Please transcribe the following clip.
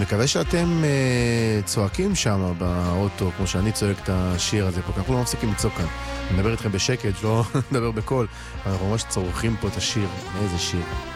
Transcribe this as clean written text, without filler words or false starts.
מקווה שאתם צועקים שם באוטו, כמו שאני צועק את השיר הזה פה, כי אנחנו לא מפסיקים לצעוק כאן. אני מדבר איתכם בשקט, לא מדבר בקול, אנחנו ממש צורכים פה את השיר. איזה שיר.